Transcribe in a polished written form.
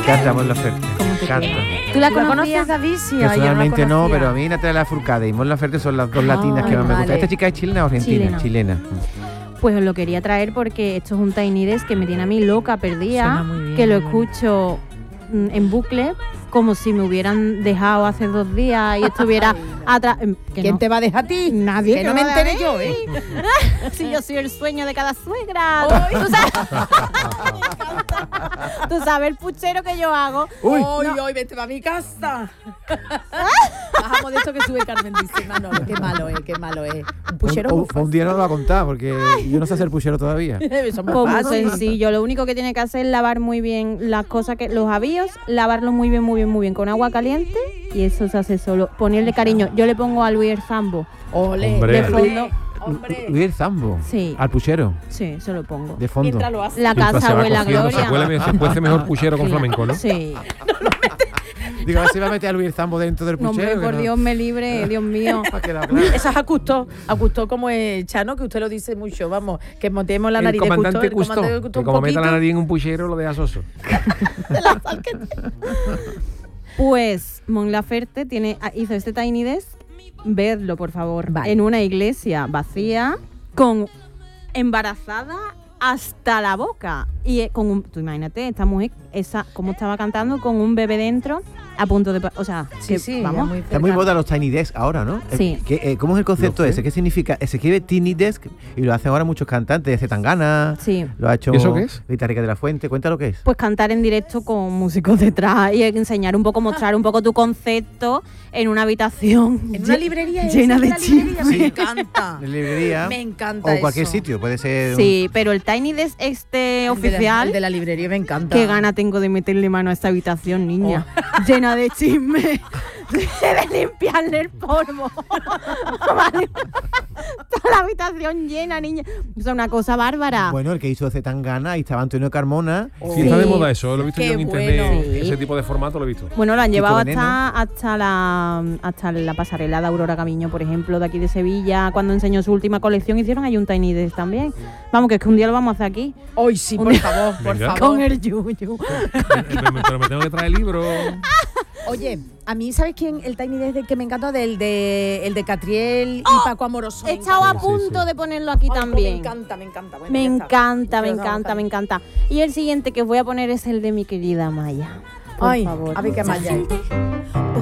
encanta Mon Laferte. ¿Cómo te encanta. queda? ¿Tú la conoces, conocías, David? Sí, yo Personalmente la no, conocía. pero a mí Natalia Lafourcade y Mon Laferte son las dos latinas que más me vale. gustan. ¿Esta chica es chilena o argentina? Chilena. Pues os lo quería traer porque esto es un Tiny Desk que me tiene a mí loca, perdida, Suena muy bien, que lo muy bonito. escucho en bucle, como si me hubieran dejado hace 2 días y estuviera atrás. ¿Quién te va a dejar a ti? Nadie. Que no me entere yo, ¿eh? Si yo soy el sueño de cada suegra. ¿Tú sabes el puchero que yo hago? Uy. Hoy, vete para mi casa. Bajamos de esto que sube Carmen, dice Manolo. Qué malo es. Un puchero muy Un día no lo va a contar porque yo no sé hacer puchero todavía. Eso es muy Como fácil. sencillo, lo único que tiene que hacer es lavar muy bien las cosas, los avíos, lavarlos muy bien con agua caliente y eso se hace solo. Ponerle cariño. Yo le pongo a Luis Zambo Ole, Hombre. de fondo. Hombre. Luis Zambo. Sí. Al puchero. Sí, se lo pongo. De fondo. Mientras lo hace. La Mientras casa se va abuela cociendo, Gloria. se cuece mejor puchero con Claro. flamenco, ¿no? Sí. Digo, a ver si va a meter a Luis Zambo dentro del No, puchero. hombre, por Dios me libre, Dios mío. Ha quedado claro. Esa es Acustó como es Chano, que usted lo dice mucho, vamos, que montemos la El nariz de comandante Cousteau, Cousteau, el comandante Cousteau que un como meta la poquito. nariz en un puchero lo deja soso. Pues Mon Laferte hizo este Tiny Desk, vedlo por favor, Vale. en una iglesia vacía, con embarazada hasta la boca. Y tú imagínate, esta mujer, cómo estaba cantando con un bebé dentro, a punto de... O sea, Sí, vamos. muy Está muy cercano. moda los Tiny Desk ahora, ¿no? Sí. ¿Cómo es el concepto No sé. ese? ¿Qué significa? Se escribe Tiny Desk y lo hacen ahora muchos cantantes. Zetangana, Sí. lo ha hecho ¿Y eso qué es? Rita Rica de la Fuente. Cuenta lo que es. Pues cantar en directo con músicos detrás y enseñar un poco, mostrar un poco tu concepto en una habitación En una librería llena esa, de en una librería, chismes. me encanta. En librería. Me encanta O cualquier eso. sitio. Puede ser. Sí, pero el Tiny Desk oficial, El de la librería me encanta. qué gana tengo de meterle mano a esta habitación, niña. Llena de chismes. De limpiarle el polvo. Vale. Toda la habitación llena, niña. O sea, una cosa bárbara. Bueno, el que hizo Zetangana, y estaba Antonio Carmona. Sí, está de moda eso, lo he visto Qué yo en internet, bueno. ese tipo de formato lo he visto. Bueno, lo han Tipo llevado Veneno. hasta la pasarela de Aurora Camiño, por ejemplo, de aquí de Sevilla. Cuando enseñó su última colección, hicieron ahí un Tiny Desk también. Vamos, que es que un día lo vamos a hacer aquí. Hoy sí, Un por día- favor, por Venga. favor. Con el yuyu. Pero me tengo que traer el libro. Oye, a mí, ¿sabes quién? El Tiny Desk que me encanta, el de Catriel y Paco Amoroso. He me estado a encanta. punto de ponerlo aquí Ay, pues también. Me encanta. Bueno, Me ya está. encanta, me Pero vamos, encanta, me Carmen. encanta. Y el siguiente que os voy a poner es el de mi querida Maya. Por Ay, favor. a ver qué más ya es.